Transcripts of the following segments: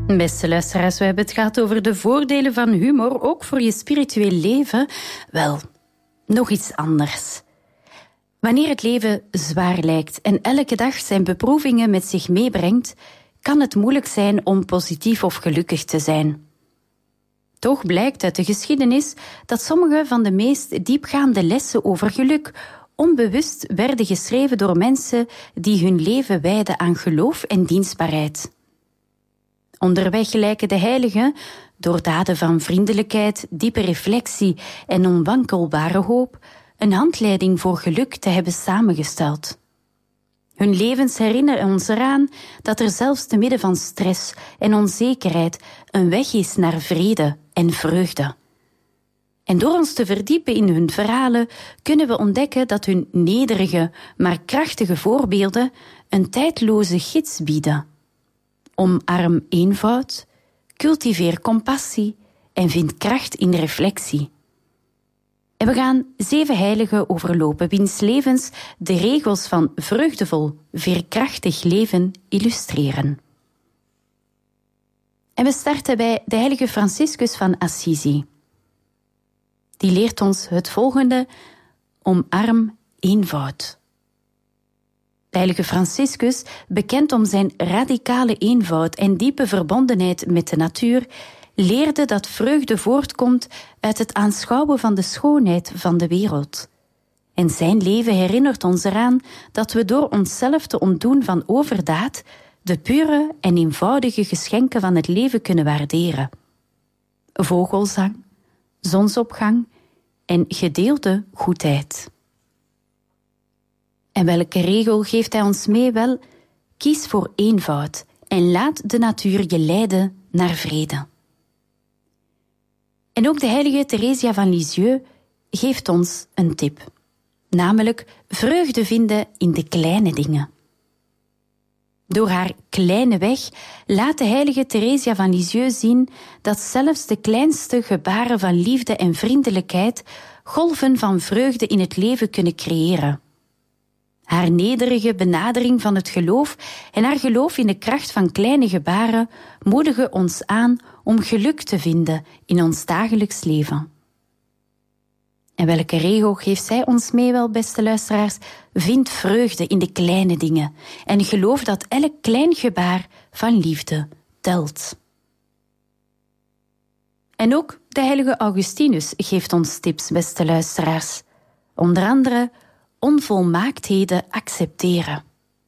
Beste luisteraars, we hebben het gehad over de voordelen van humor, ook voor je spiritueel leven. Wel, nog iets anders. Wanneer het leven zwaar lijkt en elke dag zijn beproevingen met zich meebrengt, kan het moeilijk zijn om positief of gelukkig te zijn. Toch blijkt uit de geschiedenis dat sommige van de meest diepgaande lessen over geluk onbewust werden geschreven door mensen die hun leven wijden aan geloof en dienstbaarheid. Onderweg lijken de heiligen, door daden van vriendelijkheid, diepe reflectie en onwankelbare hoop, een handleiding voor geluk te hebben samengesteld. Hun levens herinneren ons eraan dat er zelfs te midden van stress en onzekerheid een weg is naar vrede en vreugde. En door ons te verdiepen in hun verhalen kunnen we ontdekken dat hun nederige, maar krachtige voorbeelden een tijdloze gids bieden. Omarm eenvoud, cultiveer compassie en vind kracht in reflectie. En we gaan 7 heiligen overlopen, wiens levens de regels van vreugdevol, veerkrachtig leven illustreren. En we starten bij de heilige Franciscus van Assisi. Die leert ons het volgende: omarm eenvoud. De heilige Franciscus, bekend om zijn radicale eenvoud en diepe verbondenheid met de natuur, leerde dat vreugde voortkomt uit het aanschouwen van de schoonheid van de wereld. En zijn leven herinnert ons eraan dat we door onszelf te ontdoen van overdaad de pure en eenvoudige geschenken van het leven kunnen waarderen. Vogelzang, zonsopgang en gedeelde goedheid. En welke regel geeft hij ons mee? Wel, kies voor eenvoud en laat de natuur je leiden naar vrede. En ook de heilige Theresia van Lisieux geeft ons een tip, namelijk vreugde vinden in de kleine dingen. Door haar kleine weg laat de heilige Theresia van Lisieux zien dat zelfs de kleinste gebaren van liefde en vriendelijkheid golven van vreugde in het leven kunnen creëren. Haar nederige benadering van het geloof en haar geloof in de kracht van kleine gebaren moedigen ons aan om geluk te vinden in ons dagelijks leven. En welke regel geeft zij ons mee, wel, beste luisteraars? Vind vreugde in de kleine dingen en geloof dat elk klein gebaar van liefde telt. En ook de heilige Augustinus geeft ons tips, beste luisteraars. Onder andere onvolmaaktheden accepteren.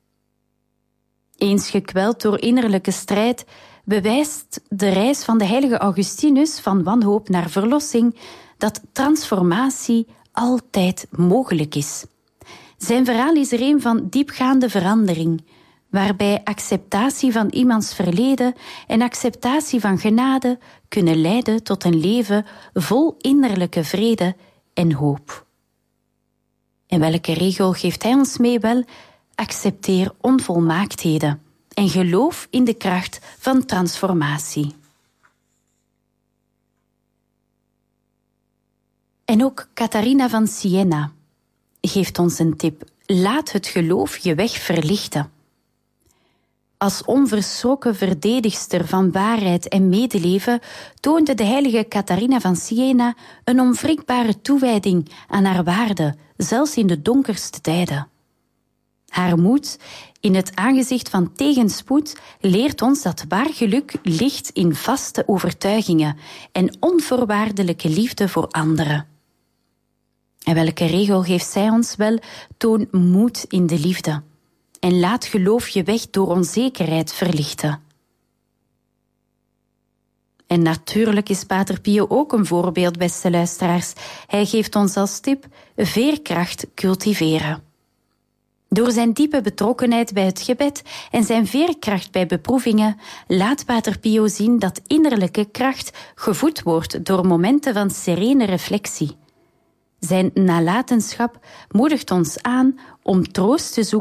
Eens gekweld door innerlijke strijd bewijst de reis van de heilige Augustinus van wanhoop naar verlossing dat transformatie altijd mogelijk is. Zijn verhaal is er een van diepgaande verandering, waarbij acceptatie van iemands verleden en acceptatie van genade kunnen leiden tot een leven vol innerlijke vrede en hoop. En welke regel geeft hij ons mee? Wel, accepteer onvolmaaktheden en geloof in de kracht van transformatie. En ook Catharina van Siena geeft ons een tip. Laat het geloof je weg verlichten. Als onverschrokken verdedigster van waarheid en medeleven toonde de heilige Catharina van Siena een onwrikbare toewijding aan haar waarde, zelfs in de donkerste tijden. Haar moed in het aangezicht van tegenspoed leert ons dat waar geluk ligt in vaste overtuigingen en onvoorwaardelijke liefde voor anderen. En welke regel geeft zij ons? Wel, toon moed in de liefde en laat geloof je weg door onzekerheid verlichten. En natuurlijk is Pater Pio ook een voorbeeld, beste luisteraars. Hij geeft ons als tip veerkracht cultiveren. Door zijn diepe betrokkenheid bij het gebed en zijn veerkracht bij beproevingen laat Pater Pio zien dat innerlijke kracht gevoed wordt door momenten van serene reflectie. Zijn nalatenschap moedigt ons aan om troost te zoeken